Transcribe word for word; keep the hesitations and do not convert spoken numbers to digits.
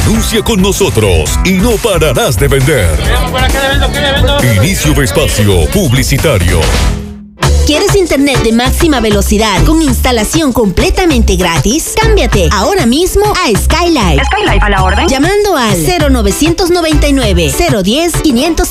Anuncia con nosotros y no pararás de vender. Inicio de espacio publicitario. ¿Quieres internet de máxima velocidad con instalación completamente gratis? Cámbiate ahora mismo a Skylife. Skylife a la orden. Llamando al cero novecientos noventa y nueve, cero diez, quinientos